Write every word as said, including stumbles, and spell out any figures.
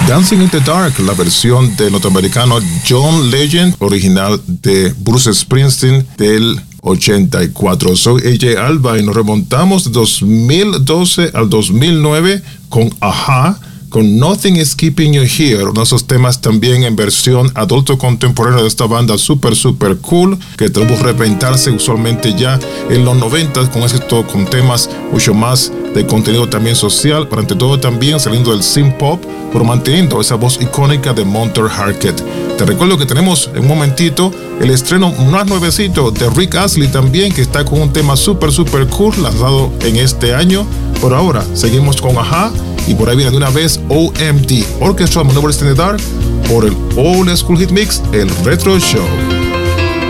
Dancing in the Dark, la versión del norteamericano John Legend, original de Bruce Springsteen del ochenta y cuatro. Soy A J Alba y nos remontamos de dos mil doce al dos mil nueve con A-ha, con Nothing is Keeping You Here, uno de esos temas también en versión adulto contemporáneo de esta banda super super cool que tuvo que reinventarse usualmente ya en los noventa con éxito, con temas mucho más de contenido también social, pero ante todo también saliendo del synth pop, pero manteniendo esa voz icónica de Monter Harket. Te recuerdo que tenemos en un momentito el estreno más nuevecito de Rick Astley también, que está con un tema super super cool lanzado en este año. Por ahora seguimos con A-ha y por ahí viene de una vez O M D, Orchestra Maneuvers in the Dark, por el Old School Hit Mix, el Retro Show.